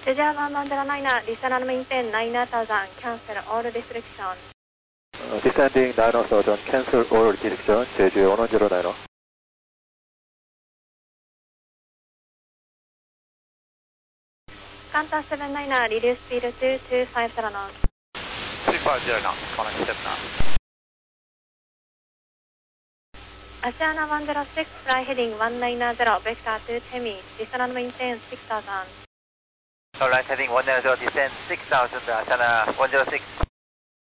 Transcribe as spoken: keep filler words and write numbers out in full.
Leisure one one zero nine, descend maintain nine thousand, cancel all restriction. Uh, descending nine thousand, cancel all restriction, 제주 one one zero nine. Qantas seven nine, reduce speed to two five zero knots. two five zero knots, Qantas seven nine. Oceana one zero six, fly heading one nine zero, vector to Temi, descend maintain six thousand. Alright, heading one nine zero, descend six thousand, Oceana one zero six.